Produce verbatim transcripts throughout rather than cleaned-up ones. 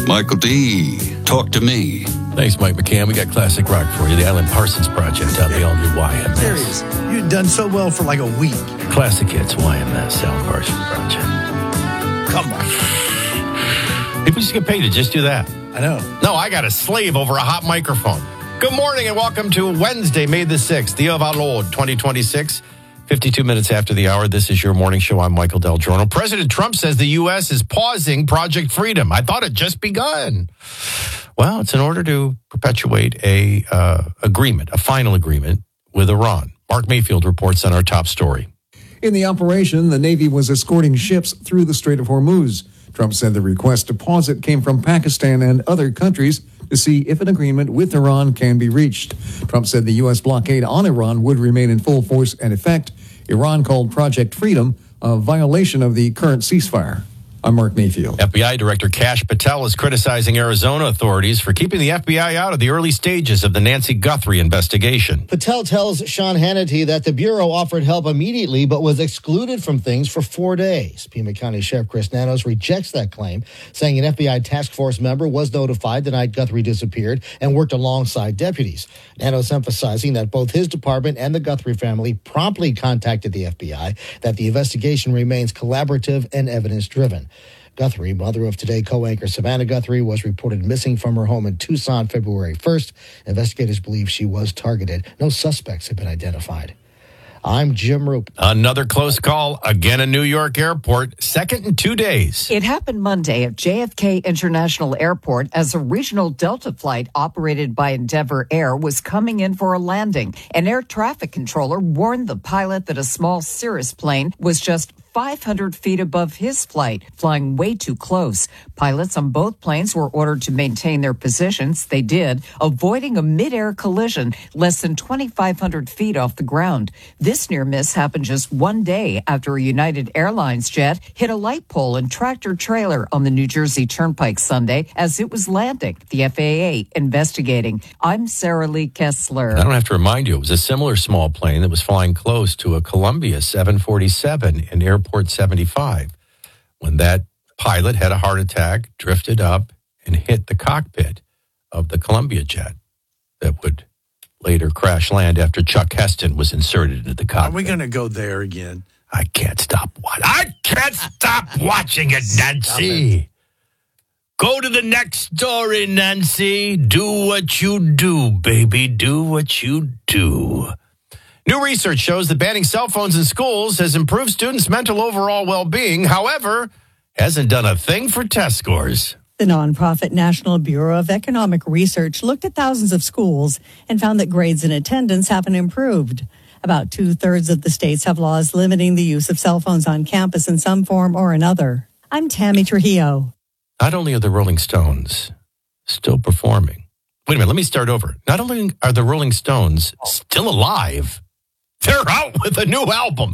Michael D. Talk to me. Thanks, Mike McCann. We got classic rock for you. The Alan Parsons Project on the all-new Y M S. Serious. You've done so well for like a week. Classic hits, Y M S, Alan Parsons Project. Come on. People just get paid to just do that. I know. No, I got a slave over a hot microphone. Good morning and welcome to Wednesday, May the sixth, the year of our Lord, twenty twenty-six. fifty-two minutes after the hour, this is your morning show. I'm Michael Del Giorno. President Trump says the U S is pausing Project Freedom. I thought it just begun. Well, it's in order to perpetuate a uh, agreement, a final agreement with Iran. Mark Mayfield reports on our top story. In the operation, the Navy was escorting ships through the Strait of Hormuz. Trump said the request to pause it came from Pakistan and other countries to see if an agreement with Iran can be reached. Trump said the U S blockade on Iran would remain in full force and effect. Iran called Project Freedom a violation of the current ceasefire. I'm Mark Mayfield. F B I Director Kash Patel is criticizing Arizona authorities for keeping the F B I out of the early stages of the Nancy Guthrie investigation. Patel tells Sean Hannity that the Bureau offered help immediately but was excluded from things for four days. Pima County Sheriff Chris Nanos rejects that claim, saying an F B I task force member was notified the night Guthrie disappeared and worked alongside deputies. Nanos emphasizing that both his department and the Guthrie family promptly contacted the F B I, that the investigation remains collaborative and evidence-driven. Guthrie, mother of Today co-anchor Savannah Guthrie, was reported missing from her home in Tucson February first. Investigators believe she was targeted. No suspects have been identified. I'm Jim Roop. Another close call, again in New York Airport, second in two days. It happened Monday at J F K International Airport as a regional Delta flight operated by Endeavor Air was coming in for a landing. An air traffic controller warned the pilot that a small Cirrus plane was just five hundred feet above his flight, flying way too close. Pilots on both planes were ordered to maintain their positions. They did, avoiding a mid-air collision less than twenty-five hundred feet off the ground. This near miss happened just one day after a United Airlines jet hit a light pole and tractor trailer on the New Jersey Turnpike Sunday as it was landing. The F A A investigating. I'm Sarah Lee Kessler. I don't have to remind you, it was a similar small plane that was flying close to a Columbia seven forty-seven in Airport seventy-five when that pilot had a heart attack, drifted up, and hit the cockpit of the Columbia jet that would later crash land after Chuck Heston was inserted into the cockpit. Are we going to go there again? I can't stop watching. I can't stop watching it, Nancy. Go to the next story, Nancy. Do what you do, baby. Do what you do. New research shows that banning cell phones in schools has improved students' mental overall well-being. However, hasn't done a thing for test scores. The nonprofit National Bureau of Economic Research looked at thousands of schools and found that grades and attendance haven't improved. About two-thirds of the states have laws limiting the use of cell phones on campus in some form or another. I'm Tammy Trujillo. Not only are the Rolling Stones still performing. Wait a minute, let me start over. Not only are the Rolling Stones still alive, they're out with a new album.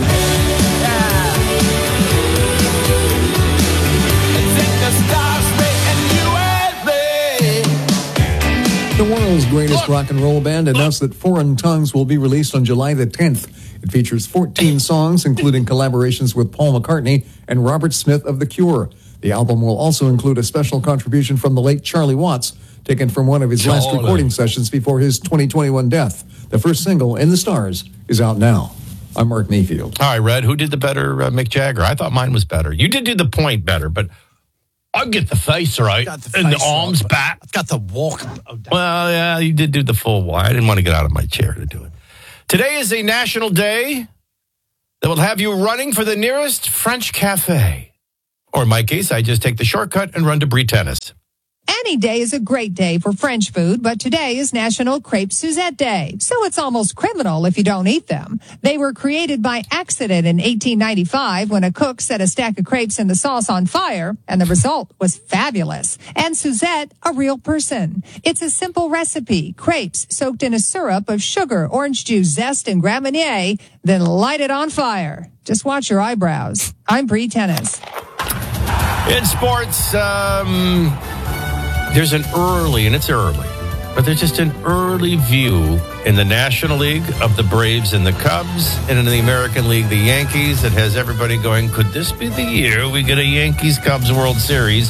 The world's greatest rock and roll band announced that Foreign Tongues will be released on July the tenth. It features fourteen songs, including collaborations with Paul McCartney and Robert Smith of The Cure. The album will also include a special contribution from the late Charlie Watts, taken from one of his Charlie. last recording sessions before his twenty twenty-one death. The first single, In the Stars, is out now. I'm Mark Mayfield. All right, Red, who did the better uh, Mick Jagger? I thought mine was better. You did do the point better, but I get the face right the and the face arms off. back. I've got the walk. Well, yeah, you did do the full why. I didn't want to get out of my chair to do it. Today is a national day that will have you running for the nearest French cafe. Or in my case, I just take the shortcut and run to Brie Tennis. Any day is a great day for French food, but today is National Crepe Suzette Day, so it's almost criminal if you don't eat them. They were created by accident in eighteen ninety-five when a cook set a stack of crepes in the sauce on fire, and the result was fabulous. And Suzette, a real person. It's a simple recipe, crepes soaked in a syrup of sugar, orange juice, zest, and Grand Marnier, then light it on fire. Just watch your eyebrows. I'm Brie Tennis. In sports, um... there's an early, and it's early, but there's just an early view in the National League of the Braves and the Cubs, and in the American League, the Yankees, that has everybody going, could this be the year we get a Yankees-Cubs World Series?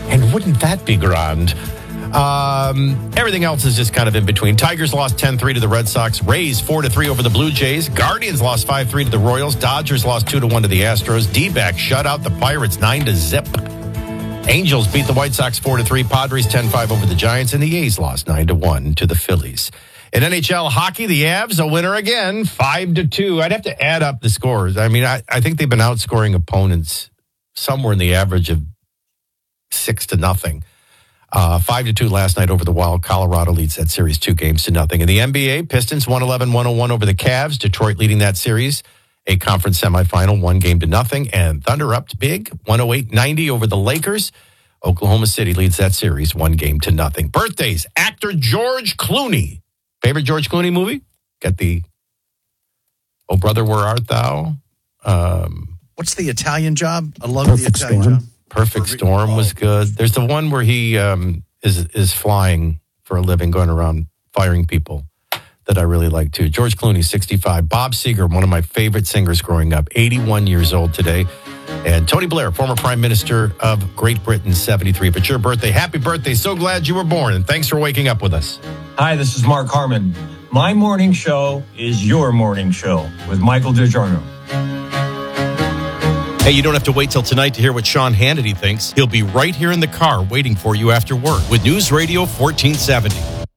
And wouldn't that be grand? Um, everything else is just kind of in between. Tigers lost ten three to the Red Sox. Rays four to three over the Blue Jays. Guardians lost five three to the Royals. Dodgers lost two to one to the Astros. D-backs shut out the Pirates nine to zip. Angels beat the White Sox four to three. Padres ten five over the Giants. And the A's lost nine to one to the Phillies. In N H L hockey, the Avs a winner again, five to two. I'd have to add up the scores. I mean, I, I think they've been outscoring opponents somewhere in the average of six to nothing. Uh, five to two last night over the Wild. Colorado leads that series two games to nothing. In the N B A, Pistons one eleven one oh one over the Cavs. Detroit leading that series. A conference semifinal, one game to nothing. And Thunder up big, one oh eight ninety over the Lakers. Oklahoma City leads that series, one game to nothing. Birthdays, actor George Clooney. Favorite George Clooney movie? Got the Oh Brother, Where Art Thou? Um, What's the Italian Job? I love Perfect the Italian Storm. Job. Perfect, Perfect Storm was good. There's the one where he um, is is flying for a living, going around firing people, that I really like too. George Clooney, sixty-five. Bob Seger, one of my favorite singers growing up, eighty-one years old today. And Tony Blair, former Prime Minister of Great Britain, seventy-three. If it's your birthday, happy birthday. So glad you were born. And thanks for waking up with us. Hi, this is Mark Harmon. My morning show is your morning show with Michael DiGiorno. Hey, you don't have to wait till tonight to hear what Sean Hannity thinks. He'll be right here in the car waiting for you after work with News Radio fourteen seventy.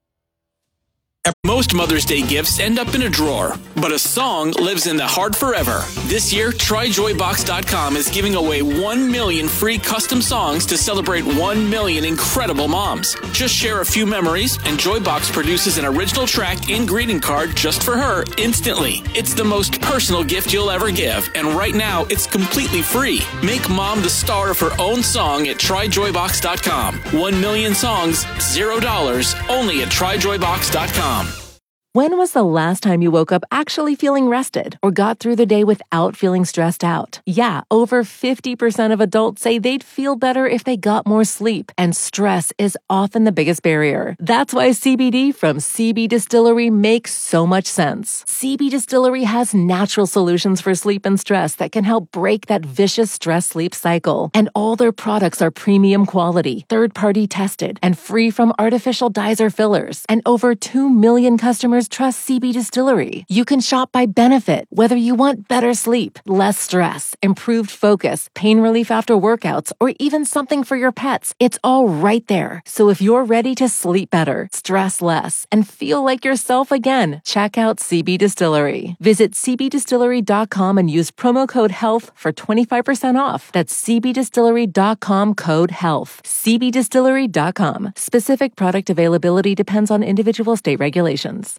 Most Mother's Day gifts end up in a drawer, but a song lives in the heart forever. This year, Try Joy Box dot com is giving away one million free custom songs to celebrate one million incredible moms. Just share a few memories, and Joybox produces an original track and greeting card just for her instantly. It's the most personal gift you'll ever give, and right now, it's completely free. Make mom the star of her own song at Try Joy Box dot com. One million songs, zero dollars, only at Try Joy Box dot com. When was the last time you woke up actually feeling rested or got through the day without feeling stressed out? Yeah, over fifty percent of adults say they'd feel better if they got more sleep, and stress is often the biggest barrier. That's why C B D from C B Distillery makes so much sense. C B Distillery has natural solutions for sleep and stress that can help break that vicious stress-sleep cycle. And all their products are premium quality, third-party tested, and free from artificial dyes or fillers. And over two million customers trust C B Distillery. You can shop by benefit, whether you want better sleep, less stress, improved focus, pain relief after workouts, or even something for your pets. It's all right there. So if you're ready to sleep better, stress less, and feel like yourself again, check out C B Distillery. Visit C B distillery dot com and use promo code HEALTH for twenty-five percent off. That's C B distillery dot com code HEALTH. C B distillery dot com. Specific product availability depends on individual state regulations.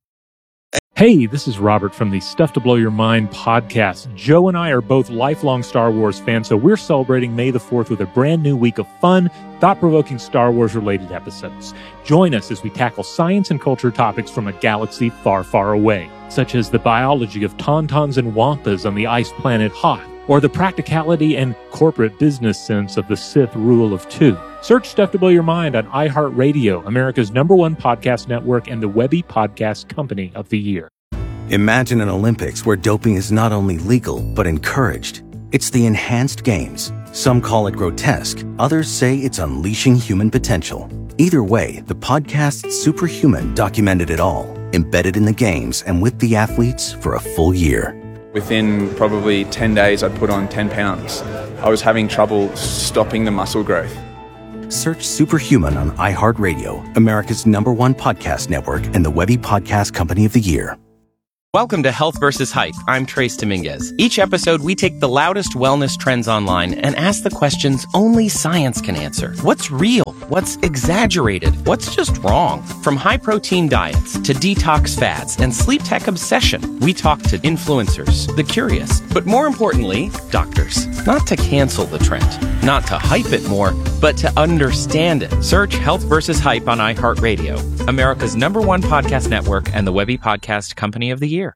Hey, this is Robert from the Stuff to Blow Your Mind podcast. Joe and I are both lifelong Star Wars fans, so we're celebrating May the fourth with a brand new week of fun, thought-provoking Star Wars-related episodes. Join us as we tackle science and culture topics from a galaxy far, far away, such as the biology of tauntauns and wampas on the ice planet Hoth, or the practicality and corporate business sense of the Sith rule of two. Search Stuff to Blow Your Mind on iHeartRadio, America's number one podcast network and the Webby Podcast Company of the Year. Imagine an Olympics where doping is not only legal, but encouraged. It's the Enhanced Games. Some call it grotesque. Others say it's unleashing human potential. Either way, the podcast Superhuman documented it all, embedded in the games and with the athletes for a full year. Within probably ten days, I'd put on ten pounds. I was having trouble stopping the muscle growth. Search Superhuman on iHeartRadio, America's number one podcast network and the Webby Podcast Company of the Year. Welcome to Health versus Hype. I'm Trace Dominguez. Each episode, we take the loudest wellness trends online and ask the questions only science can answer. What's real? What's exaggerated? What's just wrong? From high-protein diets to detox fads and sleep tech obsession, we talk to influencers, the curious, but more importantly, doctors. Not to cancel the trend, not to hype it more, but to understand it. Search Health versus Hype on iHeartRadio, America's number one podcast network and the Webby Podcast Company of the Year.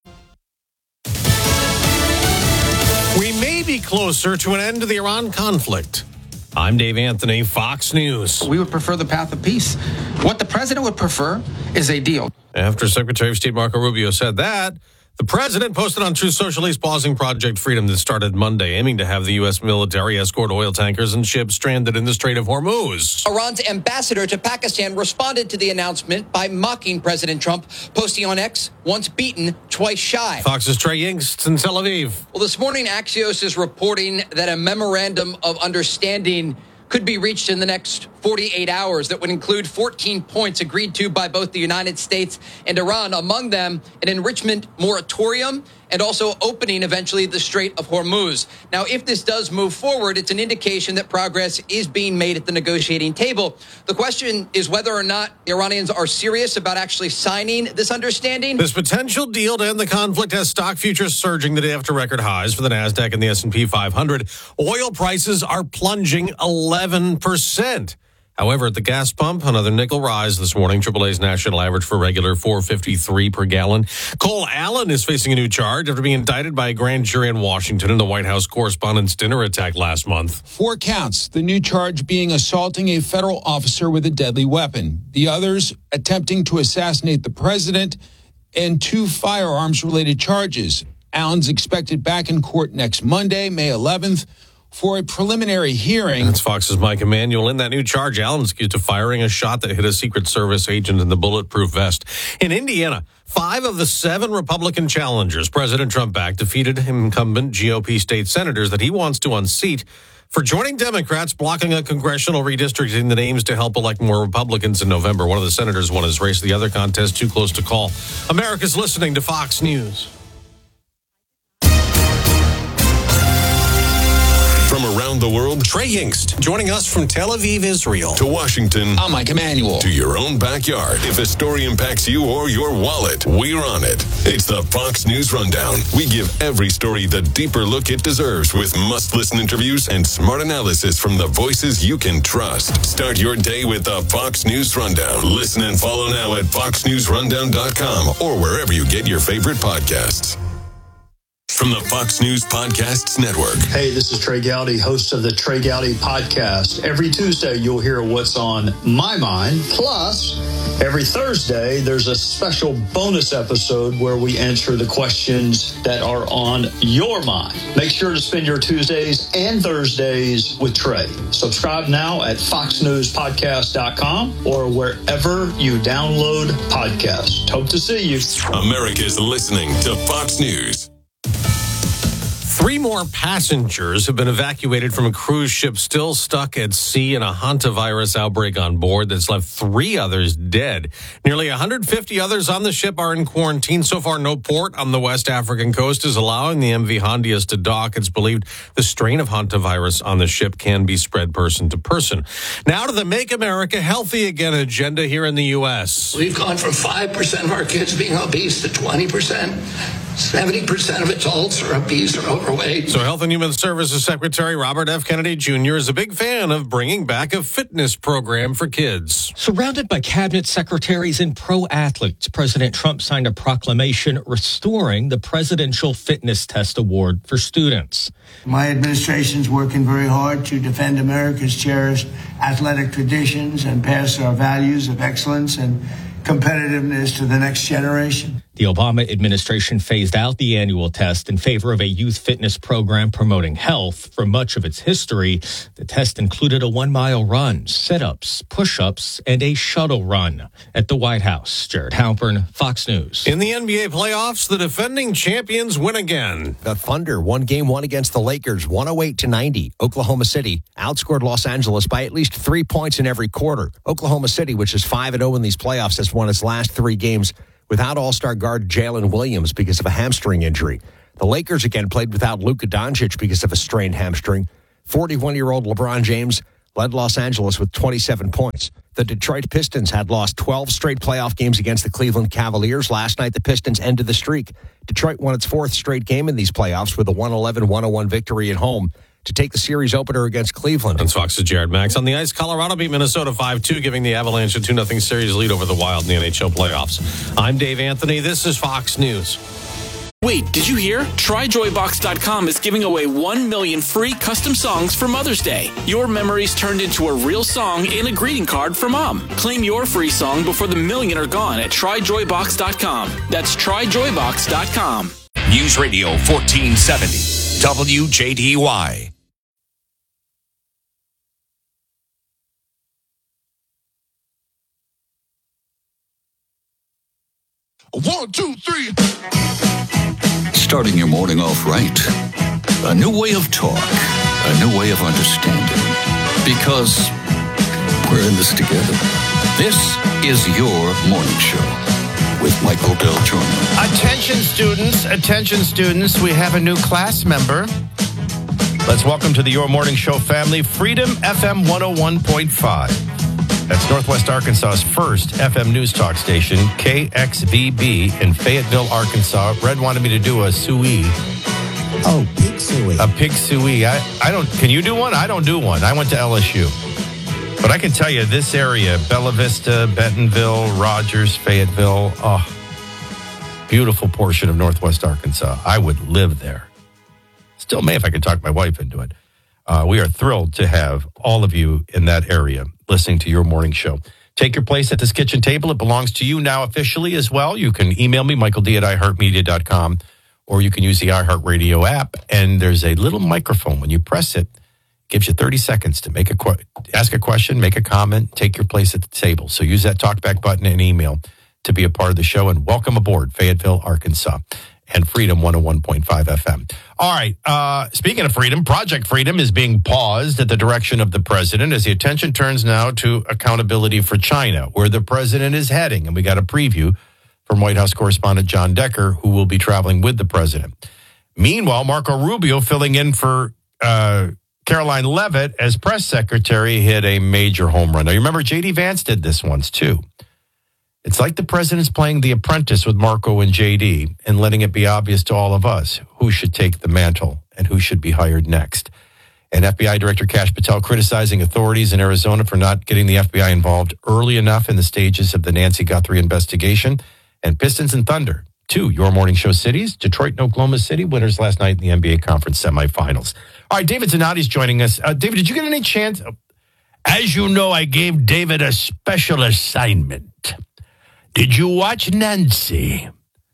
We may be closer to an end to the Iran conflict. I'm Dave Anthony, Fox News. We would prefer the path of peace. What the president would prefer is a deal. After Secretary of State Marco Rubio said that, The president posted on Truth Social he's pausing Project Freedom that started Monday, aiming to have the U S military escort oil tankers and ships stranded in the Strait of Hormuz. Iran's ambassador to Pakistan responded to the announcement by mocking President Trump, posting on X, once beaten, twice shy. Fox's Trey Yingst in Tel Aviv. Well, this morning, Axios is reporting that a memorandum of understanding could be reached in the next forty-eight hours that would include fourteen points agreed to by both the United States and Iran, among them an enrichment moratorium and also opening eventually the Strait of Hormuz. Now, if this does move forward, it's an indication that progress is being made at the negotiating table. The question is whether or not the Iranians are serious about actually signing this understanding. This potential deal to end the conflict has stock futures surging the day after record highs for the NASDAQ and the S and P five hundred. Oil prices are plunging eleven percent. However, at the gas pump, another nickel rise this morning. triple A's national average for regular four fifty-three per gallon. Cole Allen is facing a new charge after being indicted by a grand jury in Washington in the White House Correspondents' Dinner attack last month. Four counts, the new charge being assaulting a federal officer with a deadly weapon. The others attempting to assassinate the president, and two firearms-related charges. Allen's expected back in court next Monday, May eleventh, for a preliminary hearing. That's Fox's Mike Emanuel. In that new charge, Allen's accused of firing a shot that hit a Secret Service agent in the bulletproof vest. In Indiana, five of the seven Republican challengers President Trump backed defeated incumbent G O P state senators that he wants to unseat for joining Democrats blocking a congressional redistricting that aims to help elect more Republicans in November. One of the senators won his race. The other contest too close to call. America's listening to Fox News. From around the world, Trey Yingst joining us from Tel Aviv, Israel. To Washington, I'm Mike Emanuel. To your own backyard. If a story impacts you or your wallet, we're on it. It's the Fox News Rundown. We give every story the deeper look it deserves with must-listen interviews and smart analysis from the voices you can trust. Start your day with the Fox News Rundown. Listen and follow now at fox news rundown dot com or wherever you get your favorite podcasts. From the Fox News Podcasts Network. Hey, this is Trey Gowdy, host of the Trey Gowdy Podcast. Every Tuesday, you'll hear what's on my mind. Plus, every Thursday, there's a special bonus episode where we answer the questions that are on your mind. Make sure to spend your Tuesdays and Thursdays with Trey. Subscribe now at fox news podcast dot com or wherever you download podcasts. Hope to see you. America's listening to Fox News. Three more passengers have been evacuated from a cruise ship still stuck at sea in a hantavirus outbreak on board that's left three others dead. Nearly one hundred fifty others on the ship are in quarantine. So far, no port on the West African coast is allowing the M V Hondias to dock. It's believed the strain of hantavirus on the ship can be spread person to person. Now to the Make America Healthy Again agenda here in the U S. We've gone from five percent of our kids being obese to twenty percent. seventy percent of adults are obese or overweight. So Health and Human Services Secretary Robert F. Kennedy Junior is a big fan of bringing back a fitness program for kids. Surrounded by cabinet secretaries and pro athletes, President Trump signed a proclamation restoring the Presidential Fitness Test Award for students. My administration's working very hard to defend America's cherished athletic traditions and pass our values of excellence and competitiveness to the next generation. The Obama administration phased out the annual test in favor of a youth fitness program promoting health. For much of its history, the test included a one-mile run, sit-ups, push-ups, and a shuttle run. At the White House, Jared Halpern, Fox News. In the N B A playoffs, the defending champions win again. The Thunder won game one against the Lakers, one oh eight to ninety. Oklahoma City outscored Los Angeles by at least three points in every quarter. Oklahoma City, which is five and oh in these playoffs, has won its last three games without all-star guard Jalen Williams because of a hamstring injury. The Lakers again played without Luka Doncic because of a strained hamstring. forty-one-year-old LeBron James led Los Angeles with twenty-seven points. The Detroit Pistons had lost twelve straight playoff games against the Cleveland Cavaliers. Last night, the Pistons ended the streak. Detroit won its fourth straight game in these playoffs with a one eleven one oh one victory at home to take the series opener against Cleveland. And Fox's Jared Max. On the ice, Colorado beat Minnesota five two, giving the Avalanche a two nothing series lead over the Wild in the N H L playoffs. I'm Dave Anthony. This is Fox News. Wait, did you hear? Try Joy Box dot com is giving away one million free custom songs for Mother's Day. Your memories turned into a real song and a greeting card for Mom. Claim your free song before the million are gone at Try Joy Box dot com. That's Try Joy Box dot com. News Radio fourteen seventy, W J D Y. One, two, three. Starting your morning off right. A new way of talk. A new way of understanding. Because we're in this together. This is your morning show with Michael Del Giorno. Attention students, attention students. We have a new class member. Let's welcome to the Your Morning Show family, Freedom F M one oh one point five. That's Northwest Arkansas's first F M news talk station, K X V B in Fayetteville, Arkansas. Red wanted me to do a suey. Oh, pig suey. A pig suey. I, I don't, can you do one? I don't do one. I went to L S U. But I can tell you, this area, Bella Vista, Bentonville, Rogers, Fayetteville, oh, beautiful portion of Northwest Arkansas. I would live there. Still may if I could talk my wife into it. Uh, we are thrilled to have all of you in that area listening to your morning show. Take your place at this kitchen table. It belongs to you now officially as well. You can email me, Michael D at i heart media dot com, or you can use the iHeartRadio app. And there's a little microphone. When you press it, it gives you thirty seconds to make a que- ask a question, make a comment, take your place at the table. So use that talkback button and email to be a part of the show. And welcome aboard Fayetteville, Arkansas, and Freedom one oh one point five F M. All right. Uh, speaking of freedom, Project Freedom is being paused at the direction of the president as the attention turns now to accountability for China, where the president is heading. And we got a preview from White House correspondent John Decker, who will be traveling with the president. Meanwhile, Marco Rubio, filling in for uh, Caroline Leavitt as press secretary, hit a major home run. Now, you remember J D Vance did this once, too. It's like the president's playing The Apprentice with Marco and J D and letting it be obvious to all of us who should take the mantle and who should be hired next. And F B I Director Kash Patel criticizing authorities in Arizona for not getting the F B I involved early enough in the stages of the Nancy Guthrie investigation. And Pistons and Thunder, two Your Morning Show cities, Detroit and Oklahoma City, winners last night in the N B A Conference semifinals. All right, David Zanotti's joining us. Uh, David, did you get any chance? As you know, I gave David a special assignment. Did you watch Nancy?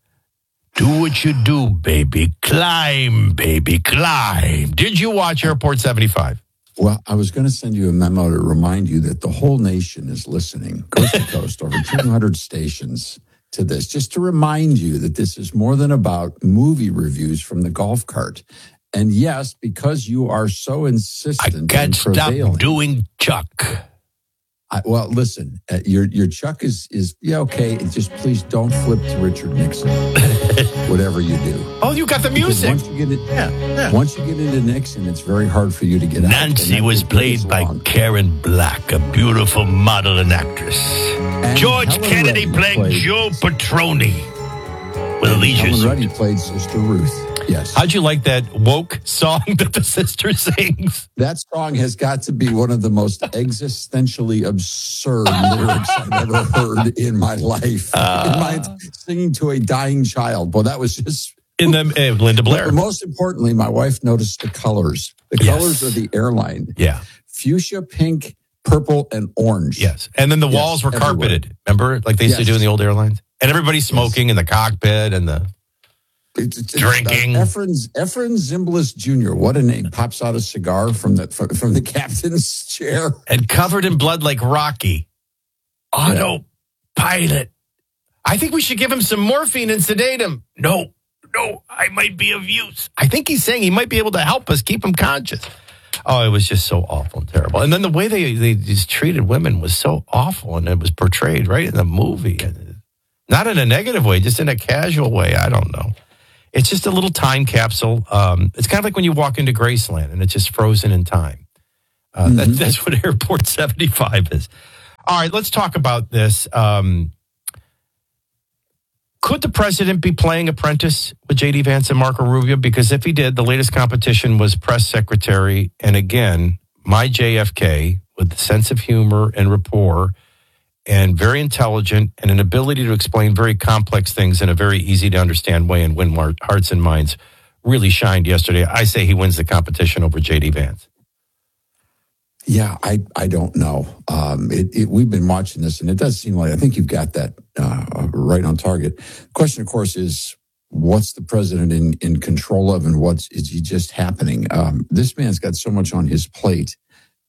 Do what you do, baby. Climb, baby, climb. Did you watch Airport seventy-five? Well, I was going to send you a memo to remind you that the whole nation is listening, coast to coast, over two hundred stations to this, just to remind you that this is more than about movie reviews from the golf cart. And yes, because you are so insistent, I can't stop doing Chuck. I, well, listen, uh, your your Chuck is, is, yeah, okay. Just please don't flip to Richard Nixon, whatever you do. Oh, you got the music. Once you, get it, yeah, yeah. once you get into Nixon, it's very hard for you to get out. Nancy was played by long. Karen Black, a beautiful model and actress. And George Helen Kennedy Reddy playing played, Joe Petroni with a leisure Helen Reddy played Sister Ruth. Yes. How'd you like that woke song that the sister sings? That song has got to be one of the most existentially absurd lyrics I've ever heard in my life. Uh, in my singing to a dying child. Well, that was just... In the uh, Linda Blair. But most importantly, my wife noticed the colors. The yes. colors of the airline. Yeah. Fuchsia, pink, purple, and orange. Yes. And then the yes, walls were everywhere. Carpeted. Remember? Like they used yes. to do in the old airlines? And everybody's smoking yes. in the cockpit and the... It's, it's, drinking. Uh, Efren, Efren Zimbalist Junior What a name. Pops out a cigar from the from, from the captain's chair. And covered in blood like Rocky. Autopilot. I think we should give him some morphine and sedate him. No, no, I might be of use. I think he's saying he might be able to help us keep him conscious. Oh, it was just so awful and terrible. And then the way they, they just treated women was so awful, and it was portrayed right in the movie. Not in a negative way, just in a casual way. I don't know. It's just a little time capsule. Um, it's kind of like when you walk into Graceland and it's just frozen in time. Uh, mm-hmm. that, that's what Airport seventy-five is. All right, let's talk about this. Um, could the president be playing apprentice with J D Vance and Marco Rubio? Because if he did, the latest competition was press secretary. And again, my J F K with the sense of humor and rapport and very intelligent and an ability to explain very complex things in a very easy to understand way and win hearts and minds really shined yesterday. I say he wins the competition over J D Vance. Yeah, I, I don't know. Um, it, it, we've been watching this, and it does seem like I think you've got that uh, right on target. The question, of course, is what's the president in, in control of, and what's is he just happening? Um, this man's got so much on his plate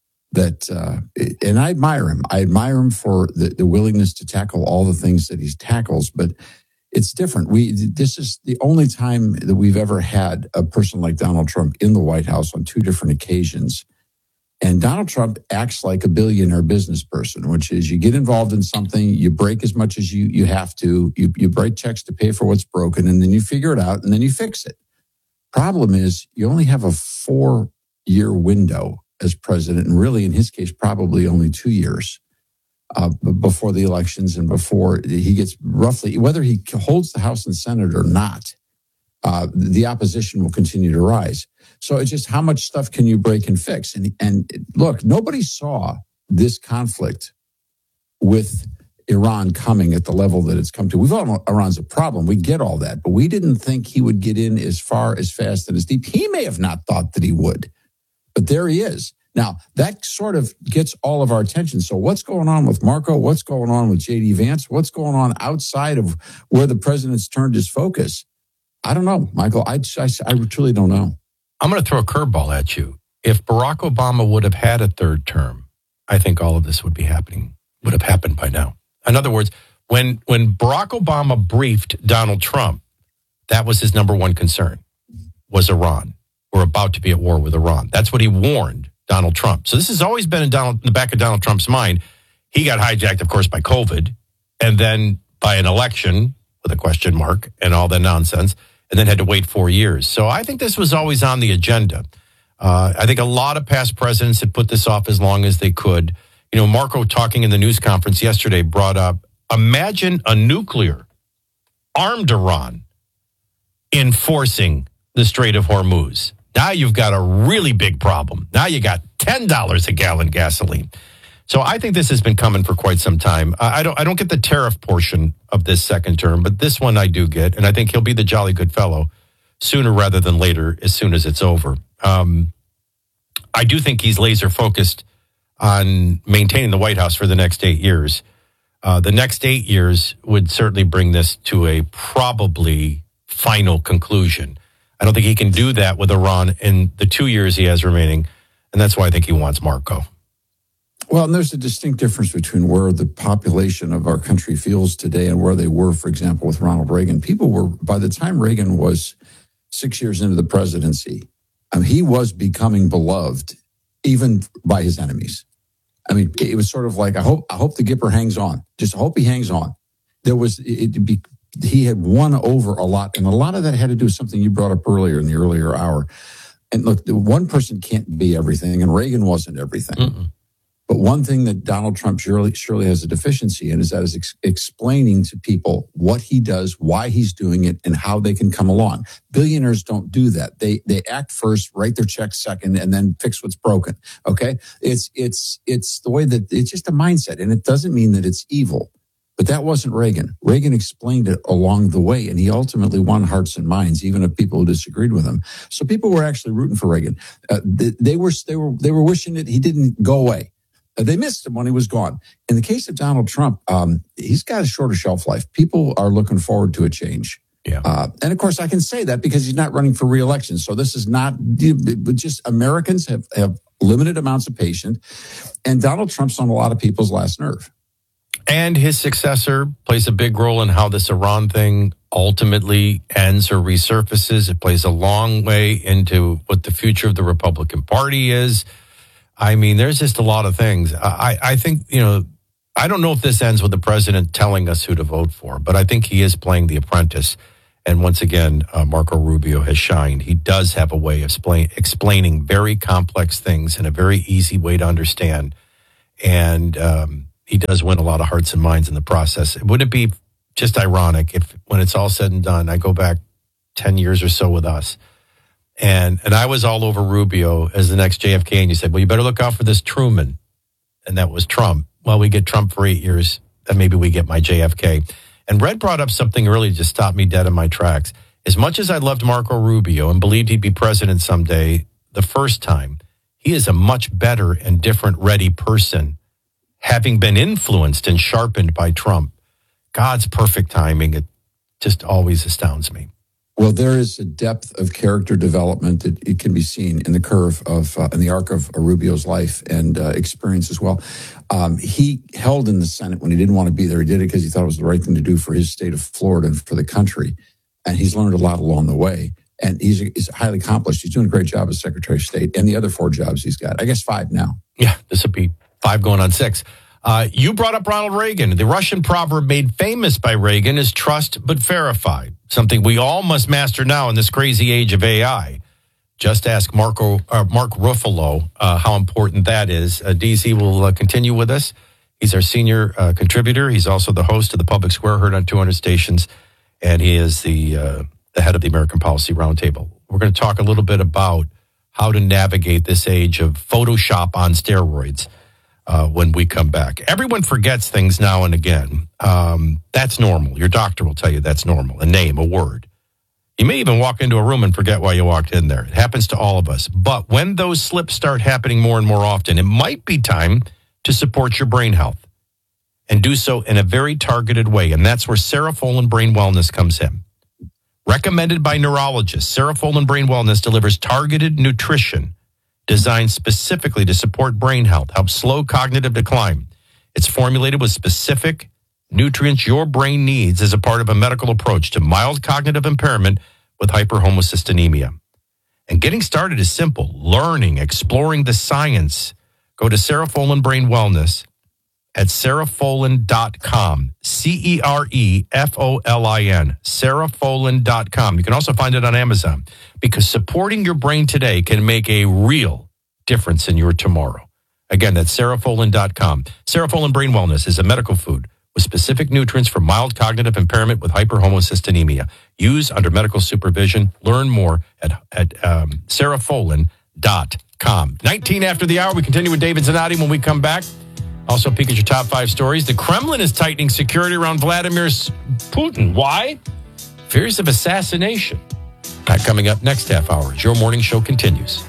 that, uh, and I admire him. I admire him for the, the willingness to tackle all the things that he tackles, but it's different. We this is the only time that we've ever had a person like Donald Trump in the White House on two different occasions. And Donald Trump acts like a billionaire business person, which is you get involved in something, you break as much as you, you have to, you, you write checks to pay for what's broken, and then you figure it out, and then you fix it. Problem is, you only have a four-year window as president, and really, in his case, probably only two years uh, before the elections and before he gets roughly, whether he holds the House and Senate or not, uh, the opposition will continue to rise. So it's just how much stuff can you break and fix? And and look, nobody saw this conflict with Iran coming at the level that it's come to. We've all known Iran's a problem. We get all that. But we didn't think he would get in as far, as fast, and as deep. He may have not thought that he would. But there he is. Now, that sort of gets all of our attention. So what's going on with Marco? What's going on with J D Vance? What's going on outside of where the president's turned his focus? I don't know, Michael. I, I, I truly don't know. I'm going to throw a curveball at you. If Barack Obama would have had a third term, I think all of this would be happening, would have happened by now. In other words, when when Barack Obama briefed Donald Trump, that was his number one concern, was Iran. We're about to be at war with Iran. That's what he warned Donald Trump. So this has always been in, Donald, in the back of Donald Trump's mind. He got hijacked, of course, by COVID, and then by an election with a question mark and all that nonsense, and then had to wait four years. So I think this was always on the agenda. Uh, I think a lot of past presidents had put this off as long as they could. You know, Marco, talking in the news conference yesterday, brought up, imagine a nuclear armed Iran enforcing the Strait of Hormuz. Now you've got a really big problem. Now you got ten dollars a gallon gasoline. So I think this has been coming for quite some time. I don't I don't get the tariff portion of this second term, but this one I do get. And I think he'll be the jolly good fellow sooner rather than later, as soon as it's over. Um, I do think he's laser focused on maintaining the White House for the next eight years. Uh, the next eight years would certainly bring this to a probably final conclusion. I don't think he can do that with Iran in the two years he has remaining. And that's why I think he wants Marco. Well, and there's a distinct difference between where the population of our country feels today and where they were, for example, with Ronald Reagan. People were, by the time Reagan was six years into the presidency, um, he was becoming beloved even by his enemies. I mean, it was sort of like, I hope I hope the Gipper hangs on. Just hope he hangs on. There was, it, be, he had won over a lot, and a lot of that had to do with something you brought up earlier in the earlier hour. And look, one person can't be everything, and Reagan wasn't everything. Mm-mm. But one thing that Donald Trump surely, surely has a deficiency in is that is ex- explaining to people what he does, why he's doing it, and how they can come along. Billionaires don't do that. They they act first, write their check second, and then fix what's broken. Okay, it's it's it's the way that it's just a mindset, and it doesn't mean that it's evil. But that wasn't Reagan. Reagan explained it along the way, and he ultimately won hearts and minds, even of people who disagreed with him. So people were actually rooting for Reagan. Uh, they, they were they were they were wishing that he didn't go away. They missed him when he was gone. In the case of Donald Trump, um, he's got a shorter shelf life. People are looking forward to a change. Yeah. Uh, and of course, I can say that because he's not running for re-election. So this is not, but just Americans have, have limited amounts of patience. And Donald Trump's on a lot of people's last nerve. And his successor plays a big role in how this Iran thing ultimately ends or resurfaces. It plays a long way into what the future of the Republican Party is. I mean, there's just a lot of things. I, I think, you know, I don't know if this ends with the president telling us who to vote for, but I think he is playing the apprentice. And once again, uh, Marco Rubio has shined. He does have a way of explain, explaining very complex things in a very easy way to understand. And um, he does win a lot of hearts and minds in the process. Wouldn't it be just ironic if, when it's all said and done, I go back ten years or so with us, And and I was all over Rubio as the next J F K, and you said, well, you better look out for this Truman. And that was Trump. Well, we get Trump for eight years, uh, maybe we get my J F K. And Red brought up something really just stopped me dead in my tracks. As much as I loved Marco Rubio and believed he'd be president someday, the first time, he is a much better and different ready person, having been influenced and sharpened by Trump. God's perfect timing, it just always astounds me. Well, there is a depth of character development that it can be seen in the curve of, uh, in the arc of uh, Rubio's life and uh, experience as well. Um, he held in the Senate when he didn't want to be there. He did it because he thought it was the right thing to do for his state of Florida and for the country. And he's learned a lot along the way. And he's, he's highly accomplished. He's doing a great job as Secretary of State and the other four jobs he's got. I guess five now. Yeah, this would be five going on six. Uh, you brought up Ronald Reagan. The Russian proverb made famous by Reagan is trust but verify, something we all must master now in this crazy age of A I. Just ask Marco, uh, Mark Ruffalo uh, how important that is. Uh, D Z will uh, continue with us. He's our senior uh, contributor. He's also the host of the Public Square, heard on two hundred stations, and he is the, uh, the head of the American Policy Roundtable. We're going to talk a little bit about how to navigate this age of Photoshop on steroids. Uh, when we come back. Everyone forgets things now and again. Um, that's normal. Your doctor will tell you that's normal. A name, a word. You may even walk into a room and forget why you walked in there. It happens to all of us. But when those slips start happening more and more often, it might be time to support your brain health and do so in a very targeted way. And that's where Cerefolin Brain Wellness comes in. Recommended by neurologists, Cerefolin Brain Wellness delivers targeted nutrition designed specifically to support brain health, help slow cognitive decline. It's formulated with specific nutrients your brain needs as a part of a medical approach to mild cognitive impairment with hyperhomocystinemia. And getting started is simple. Learning, exploring the science. Go to Cerefolin Brain Wellness at cerefolin dot com. C E R E F O L I N. cerefolin dot com. You can also find it on Amazon because supporting your brain today can make a real difference in your tomorrow. Again, that's cerefolin dot com. Cerefolin Brain Wellness is a medical food with specific nutrients for mild cognitive impairment with hyperhomocystinemia. Use under medical supervision. Learn more at, at um, cerefolin dot com. nineteen after the hour, we continue with David Zanotti when we come back. Also, peek at your top five stories. The Kremlin is tightening security around Vladimir Putin. Why? Fears of assassination. That coming up next half hour as your morning show continues.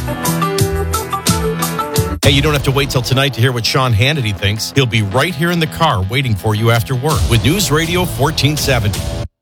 Hey, you don't have to wait till tonight to hear what Sean Hannity thinks. He'll be right here in the car waiting for you after work with News Radio fourteen seventy.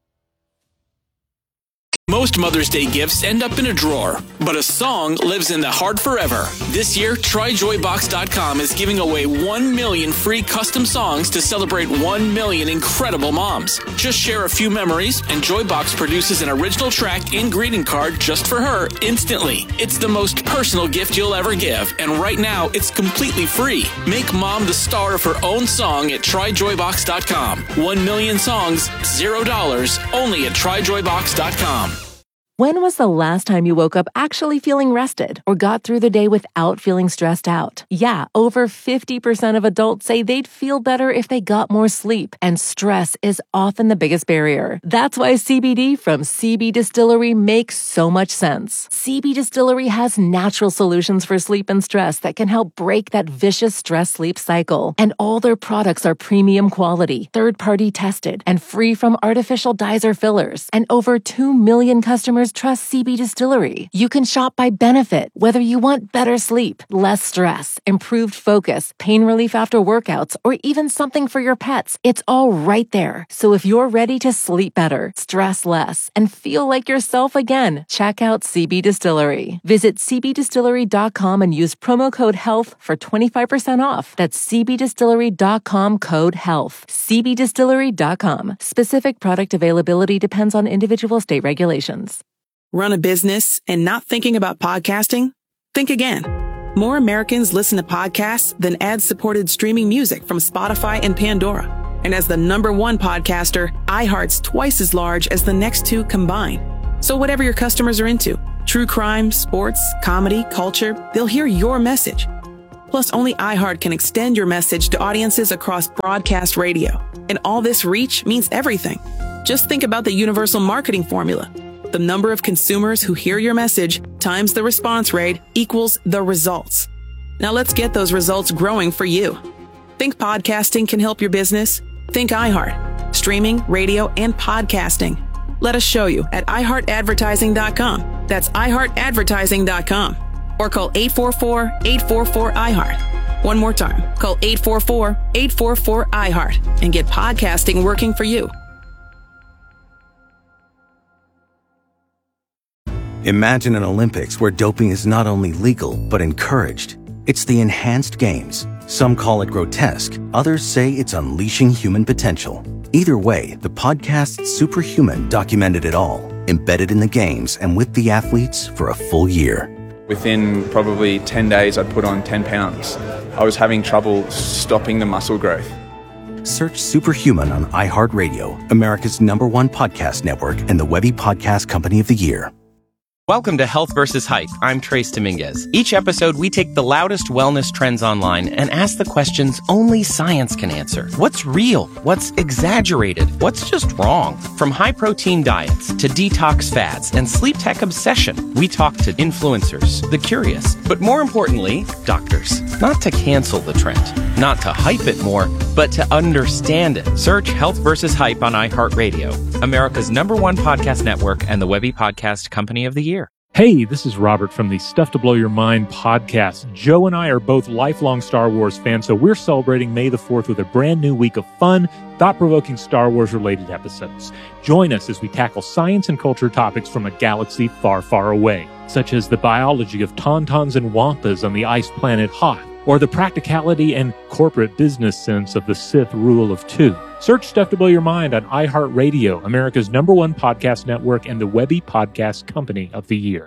Most Mother's Day gifts end up in a drawer, but a song lives in the heart forever. This year, Try Joy Box dot com is giving away one million free custom songs to celebrate one million incredible moms. Just share a few memories, and Joybox produces an original track and greeting card just for her instantly. It's the most personal gift you'll ever give, and right now, it's completely free. Make mom the star of her own song at Try Joy Box dot com. One million songs, zero dollars, only at Try Joy Box dot com. When was the last time you woke up actually feeling rested or got through the day without feeling stressed out? Yeah, over fifty percent of adults say they'd feel better if they got more sleep, and stress is often the biggest barrier. That's why C B D from C B Distillery makes so much sense. C B Distillery has natural solutions for sleep and stress that can help break that vicious stress-sleep cycle. And all their products are premium quality, third-party tested, and free from artificial dyes or fillers. And over two million customers trust C B Distillery. You can shop by benefit, whether you want better sleep, less stress, improved focus, pain relief after workouts, or even something for your pets. It's all right there. So if you're ready to sleep better, stress less, and feel like yourself again, check out C B Distillery. Visit C B distillery dot com and use promo code HEALTH for twenty-five percent off. That's C B distillery dot com code HEALTH. C B distillery dot com. Specific product availability depends on individual state regulations. Run a business and not thinking about podcasting? Think again. More Americans listen to podcasts than ad-supported streaming music from Spotify and Pandora. And as the number one podcaster, iHeart's twice as large as the next two combined. So whatever your customers are into, true crime, sports, comedy, culture, they'll hear your message. Plus, only iHeart can extend your message to audiences across broadcast radio. And all this reach means everything. Just think about the universal marketing formula. The number of consumers who hear your message times the response rate equals the results. Now let's get those results growing for you. Think podcasting can help your business? Think iHeart. Streaming, radio, and podcasting. Let us show you at i heart advertising dot com. That's i heart advertising dot com. Or call eight four four, eight four four, I heart. One more time. Call eight four four, eight four four, I heart and get podcasting working for you. Imagine an Olympics where doping is not only legal, but encouraged. It's the enhanced games. Some call it grotesque. Others say it's unleashing human potential. Either way, the podcast Superhuman documented it all, embedded in the games and with the athletes for a full year. Within probably ten days, I'd put on ten pounds. I was having trouble stopping the muscle growth. Search Superhuman on iHeartRadio, America's number one podcast network and the Webby Podcast Company of the Year. Welcome to Health versus Hype. I'm Trace Dominguez. Each episode, we take the loudest wellness trends online and ask the questions only science can answer. What's real? What's exaggerated? What's just wrong? From high-protein diets to detox fads and sleep tech obsession, we talk to influencers, the curious, but more importantly, doctors. Not to cancel the trend, not to hype it more, but to understand it. Search Health versus Hype on iHeartRadio, America's number one podcast network and the Webby Podcast Company of the Year. Hey, this is Robert from the Stuff to Blow Your Mind podcast. Joe and I are both lifelong Star Wars fans, so we're celebrating May the fourth with a brand new week of fun, thought-provoking Star Wars-related episodes. Join us as we tackle science and culture topics from a galaxy far, far away, such as the biology of tauntauns and wampas on the ice planet Hoth, or the practicality and corporate business sense of the Sith rule of two. Search Stuff to Blow Your Mind on iHeartRadio, America's number one podcast network and the Webby Podcast Company of the Year.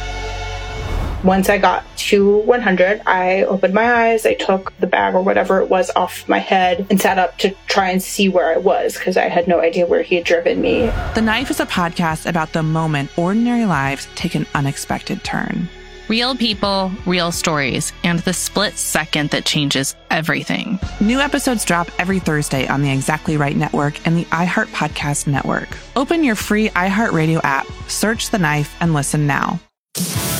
Once I got to one hundred, I opened my eyes, I took the bag or whatever it was off my head and sat up to try and see where I was because I had no idea where he had driven me. The Knife is a podcast about the moment ordinary lives take an unexpected turn. Real people, real stories, and the split second that changes everything. New episodes drop every Thursday on the Exactly Right Network and the iHeart Podcast Network. Open your free iHeartRadio app, search The Knife, and listen now.